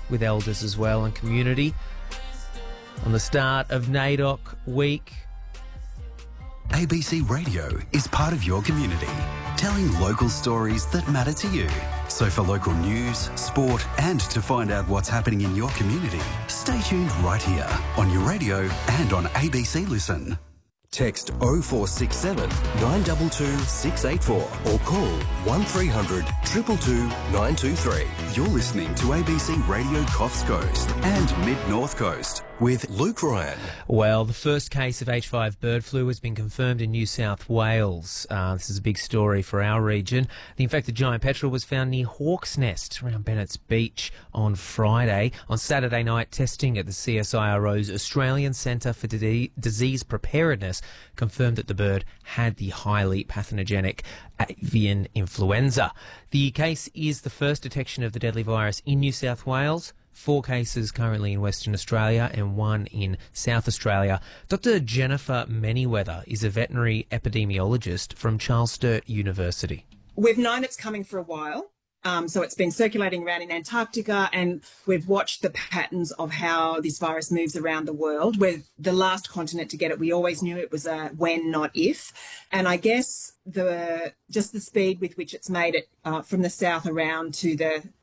with elders as well and community on the start of NAIDOC week. ABC Radio is part of your community, telling local stories that matter to you. So for local news, sport and to find out what's happening in your community, stay tuned right here on your radio and on ABC Listen. Text 0467 922 684 or call 1300 222 923. You're listening to ABC Radio Coffs Coast and Mid-North Coast with Luke Ryan. Well, the first case of H5 bird flu has been confirmed in New South Wales. This is a big story for our region. The infected giant petrel was found near Hawk's Nest around Bennett's Beach on Friday. On Saturday night, testing at the CSIRO's Australian Centre for Disease Preparedness confirmed that the bird had the highly pathogenic avian influenza. The case is the first detection of the deadly virus in New South Wales. 4 cases currently in Western Australia and 1 in South Australia. Dr. Jennifer Manyweather is a veterinary epidemiologist from Charles Sturt University. We've known it's coming for a while. So it's been circulating around in Antarctica, and we've watched the patterns of how this virus moves around the world. We're the last continent to get it. We always knew it was a when, not if. And I guess the speed with which it's made it from the south around to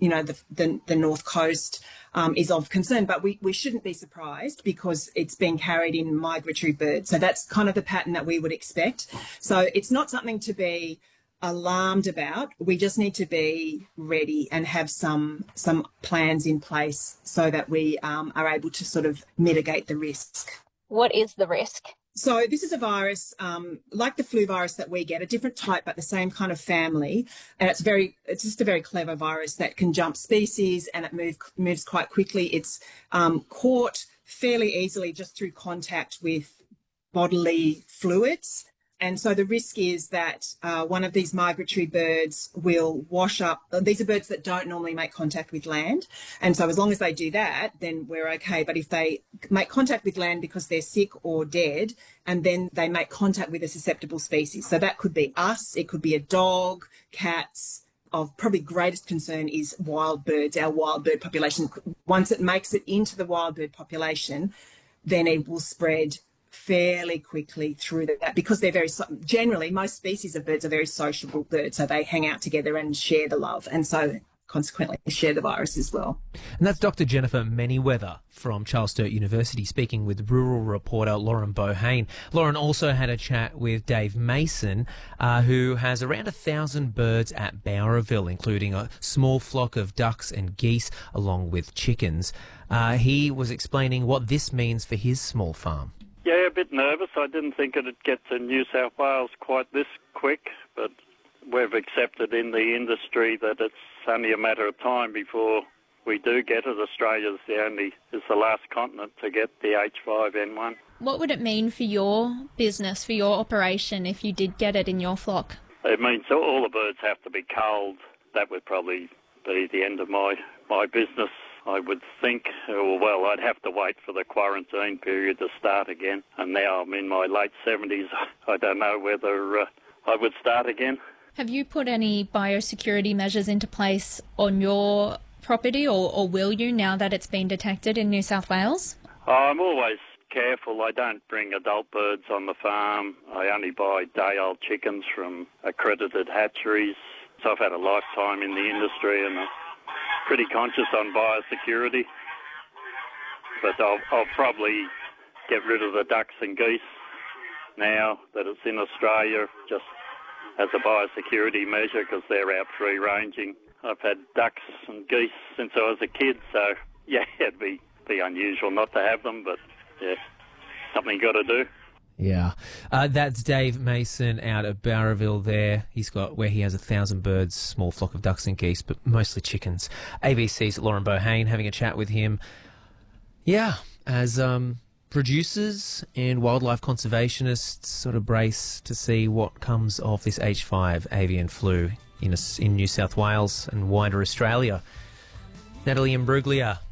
the north coast is of concern. But we shouldn't be surprised because it's being carried in migratory birds. So that's kind of the pattern that we would expect. So it's not something to be alarmed about. We just need to be ready and have some plans in place so that we are able to sort of mitigate the risk. What is the risk? So this is a virus like the flu virus that we get, a different type but the same kind of family, and it's just a very clever virus that can jump species, and it moves quite quickly. It's caught fairly easily just through contact with bodily fluids. And so the risk is that one of these migratory birds will wash up. These are birds that don't normally make contact with land. And so as long as they do that, then we're okay. But if they make contact with land because they're sick or dead, and then they make contact with a susceptible species. So that could be us, it could be a dog, cats. Of probably greatest concern is wild birds, our wild bird population. Once it makes it into the wild bird population, then it will spread fairly quickly through that, because they're generally, most species of birds are very sociable birds, so they hang out together and share the love, and so consequently share the virus as well. And that's Dr. Jennifer Manyweather from Charles Sturt University speaking with rural reporter Lauren Bohane. Lauren also had a chat with Dave Mason, who has around 1,000 birds at Bowraville, including a small flock of ducks and geese along with chickens. He was explaining what this means for his small farm. Yeah, a bit nervous. I didn't think it'd get to New South Wales quite this quick, but we've accepted in the industry that it's only a matter of time before we do get it. Australia's is the last continent to get the H5N1. What would it mean for your business, for your operation, if you did get it in your flock? It means all the birds have to be culled. That would probably be the end of my business, I would think. Well, I'd have to wait for the quarantine period to start again. And now I'm in my late 70s. I don't know whether I would start again. Have you put any biosecurity measures into place on your property, or will you, now that it's been detected in New South Wales? I'm always careful. I don't bring adult birds on the farm. I only buy day-old chickens from accredited hatcheries. So I've had a lifetime in the industry, and I'm pretty conscious on biosecurity. But I'll probably get rid of the ducks and geese now that it's in Australia, just as a biosecurity measure, because they're out free-ranging. I've had ducks and geese since I was a kid, so yeah, it'd be unusual not to have them, but yeah, something you got to do. Yeah, that's Dave Mason out of Bowraville there. He's got where he has 1,000 birds, small flock of ducks and geese, but mostly chickens. ABC's Lauren Bohane having a chat with him. Yeah, as producers and wildlife conservationists sort of brace to see what comes of this H5 avian flu in New South Wales and wider Australia. Natalie Imbruglia